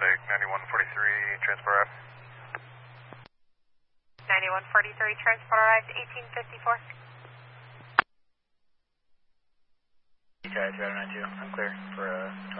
Static 9143, transport arrived. 9143, transport arrived, 1854. Drive 392, I'm clear for